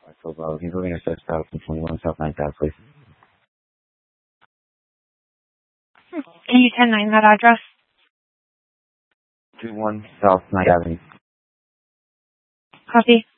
So, can you go intercept stop from 21 South 9th Ave, please? Can you 10-9 that address? 21 South 9th Avenue. Copy.